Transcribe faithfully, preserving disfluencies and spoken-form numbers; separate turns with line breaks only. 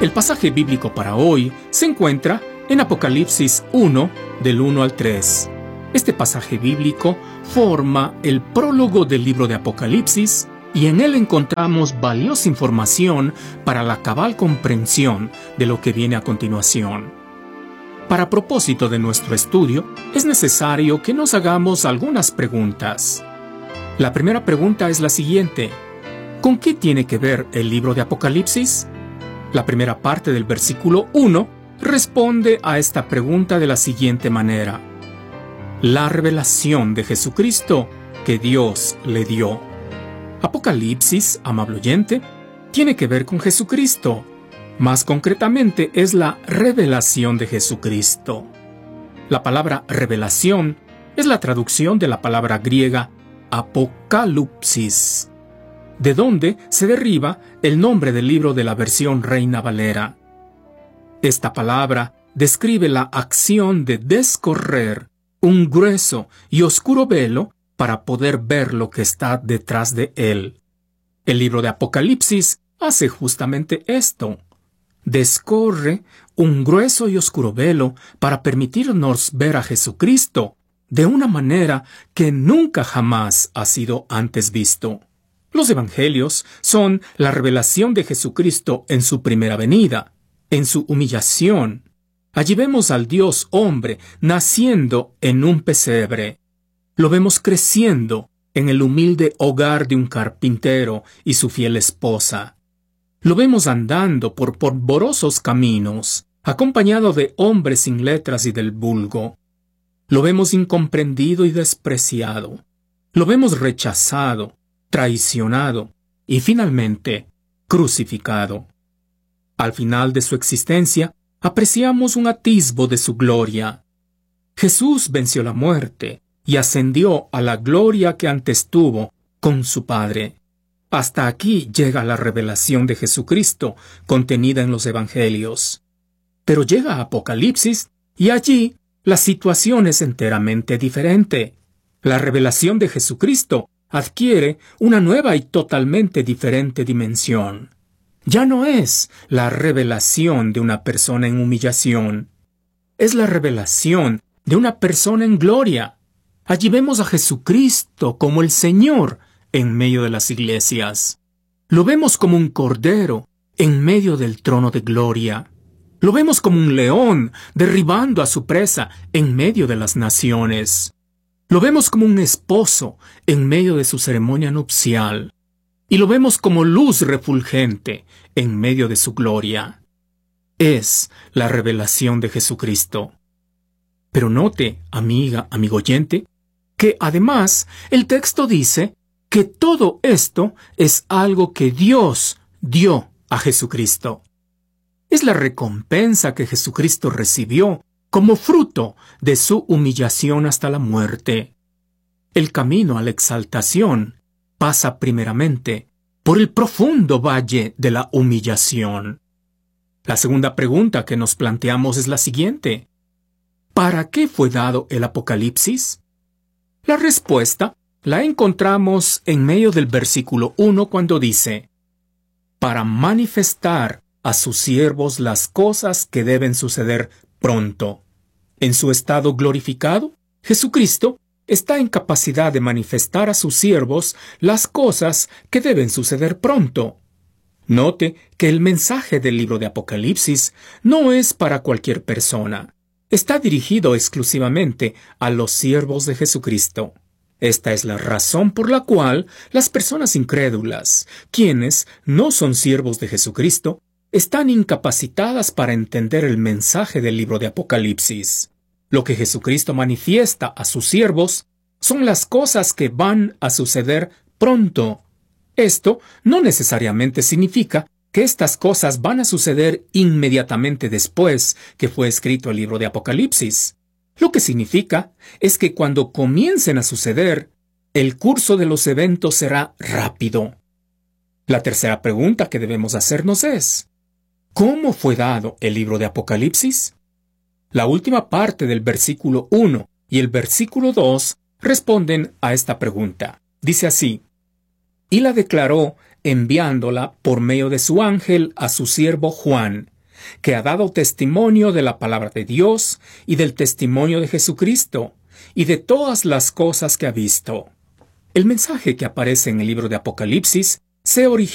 El pasaje bíblico para hoy se encuentra en Apocalipsis uno, del uno al tres. Este pasaje bíblico forma el prólogo del libro de Apocalipsis y en él encontramos valiosa información para la cabal comprensión de lo que viene a continuación. Para propósito de nuestro estudio, es necesario que nos hagamos algunas preguntas. La primera pregunta es la siguiente: ¿con qué tiene que ver el libro de Apocalipsis? La primera parte del versículo uno responde a esta pregunta de la siguiente manera: la revelación de Jesucristo que Dios le dio. Apocalipsis, amable oyente, tiene que ver con Jesucristo. Más concretamente, es la revelación de Jesucristo. La palabra revelación es la traducción de la palabra griega apocalipsis, de donde se deriva el nombre del libro de la versión Reina Valera. Esta palabra describe la acción de descorrer un grueso y oscuro velo para poder ver lo que está detrás de él. El libro de Apocalipsis hace justamente esto. Descorre un grueso y oscuro velo para permitirnos ver a Jesucristo de una manera que nunca jamás ha sido antes visto. Los evangelios son la revelación de Jesucristo en su primera venida, en su humillación. Allí vemos al Dios hombre naciendo en un pesebre. Lo vemos creciendo en el humilde hogar de un carpintero y su fiel esposa. Lo vemos andando por polvorosos caminos, acompañado de hombres sin letras y del vulgo. Lo vemos incomprendido y despreciado. Lo vemos rechazado, traicionado y finalmente crucificado. Al final de su existencia, apreciamos un atisbo de su gloria. Jesús venció la muerte y ascendió a la gloria que antes tuvo con su Padre. Hasta aquí llega la revelación de Jesucristo contenida en los Evangelios. Pero llega Apocalipsis y allí la situación es enteramente diferente. La revelación de Jesucristo adquiere una nueva y totalmente diferente dimensión. Ya no es la revelación de una persona en humillación. Es la revelación de una persona en gloria. Allí vemos a Jesucristo como el Señor en medio de las iglesias. Lo vemos como un cordero en medio del trono de gloria. Lo vemos como un león derribando a su presa en medio de las naciones. Lo vemos como un esposo en medio de su ceremonia nupcial. Y lo vemos como luz refulgente en medio de su gloria. Es la revelación de Jesucristo. Pero note, amiga, amigo oyente, que además el texto dice que todo esto es algo que Dios dio a Jesucristo. Es la recompensa que Jesucristo recibió como fruto de su humillación hasta la muerte. El camino a la exaltación pasa primeramente por el profundo valle de la humillación. La segunda pregunta que nos planteamos es la siguiente: ¿para qué fue dado el Apocalipsis? La respuesta la encontramos en medio del versículo uno cuando dice: para manifestar a sus siervos las cosas que deben suceder pronto. En su estado glorificado, Jesucristo está en capacidad de manifestar a sus siervos las cosas que deben suceder pronto. Note que el mensaje del libro de Apocalipsis no es para cualquier persona. Está dirigido exclusivamente a los siervos de Jesucristo. Esta es la razón por la cual las personas incrédulas, quienes no son siervos de Jesucristo, están incapacitadas para entender el mensaje del libro de Apocalipsis. Lo que Jesucristo manifiesta a sus siervos son las cosas que van a suceder pronto. Esto no necesariamente significa que estas cosas van a suceder inmediatamente después que fue escrito el libro de Apocalipsis. Lo que significa es que cuando comiencen a suceder, el curso de los eventos será rápido. La tercera pregunta que debemos hacernos es: ¿cómo fue dado el libro de Apocalipsis? La última parte del versículo uno y el versículo dos responden a esta pregunta. Dice así: y la declaró enviándola por medio de su ángel a su siervo Juan, que ha dado testimonio de la palabra de Dios y del testimonio de Jesucristo, y de todas las cosas que ha visto. El mensaje que aparece en el libro de Apocalipsis se origina